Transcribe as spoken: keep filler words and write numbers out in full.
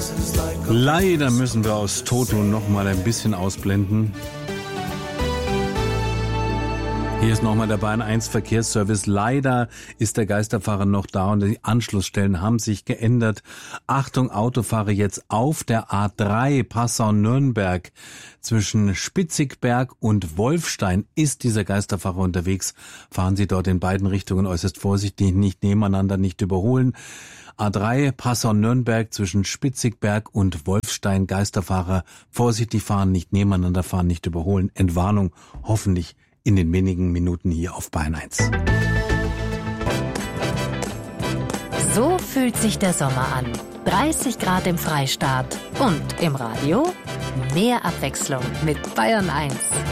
Leider müssen wir aus Toto noch mal ein bisschen ausblenden. Hier ist nochmal der Bayern eins Verkehrsservice. Leider ist der Geisterfahrer noch da und die Anschlussstellen haben sich geändert. Achtung, Autofahrer, jetzt auf der A drei Passau-Nürnberg. Zwischen Spitzigberg und Wolfstein ist dieser Geisterfahrer unterwegs. Fahren Sie dort in beiden Richtungen äußerst vorsichtig, nicht nebeneinander, nicht überholen. A drei Passau-Nürnberg zwischen Spitzigberg und Wolfstein. Geisterfahrer vorsichtig fahren, nicht nebeneinander fahren, nicht überholen. Entwarnung hoffentlich in den wenigen Minuten hier auf Bayern eins. So fühlt sich der Sommer an. dreißig Grad im Freistaat und im Radio mehr Abwechslung mit Bayern eins.